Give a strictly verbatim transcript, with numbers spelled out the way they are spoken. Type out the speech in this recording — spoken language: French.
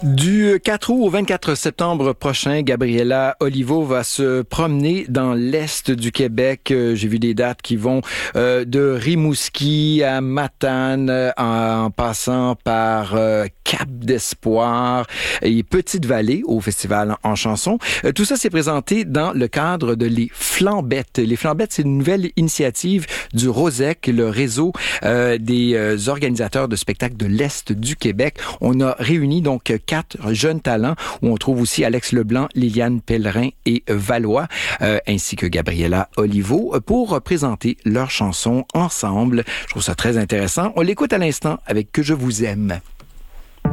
Du quatre août au vingt-quatre septembre prochain, Gabriela Olivo va se promener dans l'est du Québec. J'ai vu des dates qui vont euh, de Rimouski à Matane, euh, en, en passant par euh, Cap d'Espoir et Petite-Vallée au festival en chanson. Euh, tout ça s'est présenté dans le cadre de Les Flambettes. Les Flambettes, c'est une nouvelle initiative du ROSEC, le réseau euh, des euh, organisateurs de spectacles de l'est du Québec. On a réuni donc quatre jeunes talents où on trouve aussi Alex Leblanc, Liliane Pellerin et Valois, euh, ainsi que Gabriela Olivo, pour présenter leurs chansons ensemble. Je trouve ça très intéressant. On l'écoute à l'instant avec Que je vous aime.